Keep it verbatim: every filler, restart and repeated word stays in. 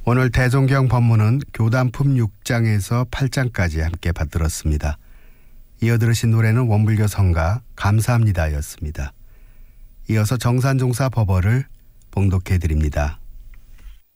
오늘 대종경 법문은 교단품 육 장에서 팔 장까지 함께 받들었습니다. 이어 들으신 노래는 원불교 성가 감사합니다였습니다. 이어서 정산종사 법어를 봉독해 드립니다.